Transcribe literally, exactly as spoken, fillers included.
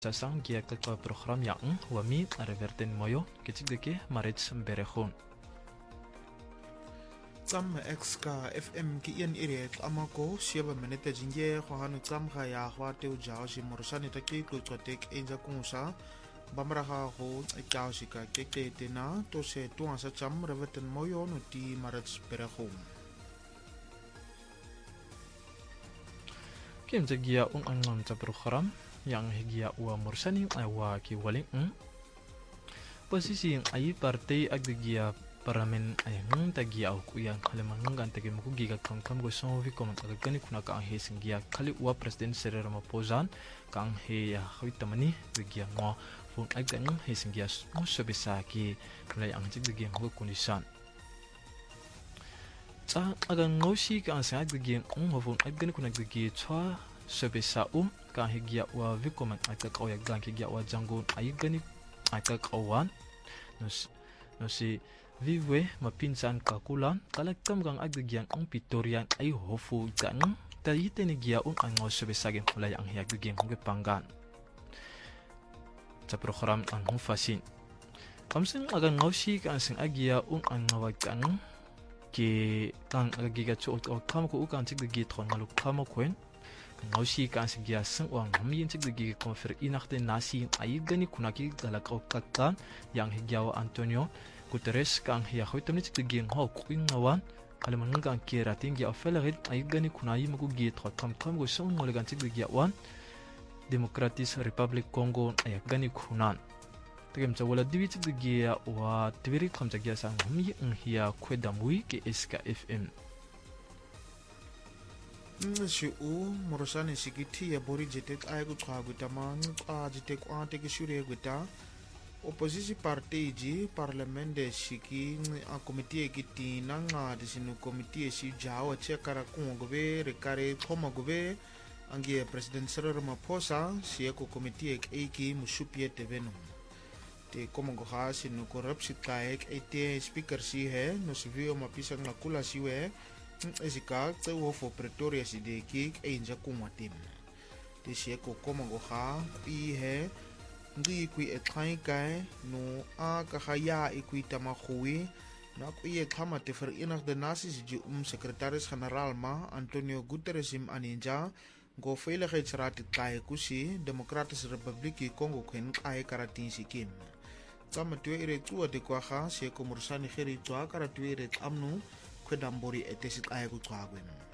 Sasang gia kakwa program yang wami reverten moyo kecik marits berehon. Tsam X ka F M ki ian iriet amako siaba menete jinge khohanu tsam kha ya khwa teu jao si morsani taki ku chotek enja kunsa bamraha ho ikao sika keke tena to se tuan sa tsam reverten moyo no ti marits berehon. Kim jagia un angam ta program yang higia wa morsani wa ki waling posisi ai partai aggia paramen ayang tagia au ku yang kaleman ngan tagi muku giga kam kam go sovi kom agani kuna ka he singia kali wa president Cyril Ramaphosa kang he ya hwitamani giga ngo fun agang he singia mo sobisa ki mulai ang jig giga ngo kunisan sa agang ngosi ka sa giga ngo fun agani kuna giga chwa sebisa um ka higia wa vikoman aka kauya gang higia wa jango aigani aka kawan nos nosi vive mapinsan kakulan kalakam gang aggian ang pitorian ay hofu gang tayite ni gia um ang sebisa gen mulai ang hiag gen panggan sa program ang hufasin kamsing agang ngosi ka sing agia um ang ngawagang ki kang agiga chu o kam ko ukan sig gi thon maluk kamo kwen ngausi kan sigia seng wang hamyin cik degi konfer inakte nasi ai gani kunaki galak au kakkan yang higiawa Antonio Guterres kan hiya hoitamni cik degi ngau kuin ngawan kalaman ngang kira tinggi au felarit ai gani kunai mugu gi thot kam kam go song ngolegan cik degi wan Democratic Republic Congo ai gani kunan tegem chawala diwi cik degi wa tviri kam jagia sang hamyi hiya kwedamui ke S K F M si u morosani sikiti ya bori jetek ay ku twa gutaman a jetek a te kishure guta opposisi parti ji parlament de siki a committee kiti nanga de sinu committee si jawo che kara ku gobe rekare thoma gobe angie president Cyril Ramaphosa si ko committee ek ki musupie te venu te como go ha sinu corruption kaek ete speaker si he no si vio mapisa na kula si we esika tse wo fo Pretoria si de kik enja kumatim te sie ko koma go ha i he ngi kui e tkhai kai no a ka khaya i kui tama khui na ku ye khama te fer inak de nasis ji um secretaris general ma Antonio Guterres im aninja go fele ge tsrati kai kusi Democratic Republic Congo kwen kai karatin sikim tsama tue ire tsuwa de kwa kha sie ko mursani kheri tswa karatue ire amnu Dambori etesit ay ku twagwen